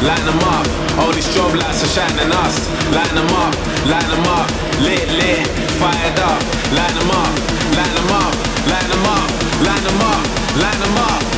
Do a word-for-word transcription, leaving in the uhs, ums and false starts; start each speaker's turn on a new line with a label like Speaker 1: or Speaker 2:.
Speaker 1: line them up. All these strobe lights are shining us. Line them up, line them up, lit, lit, fired up. Line them up, line them up, line them up, line them up, line them up.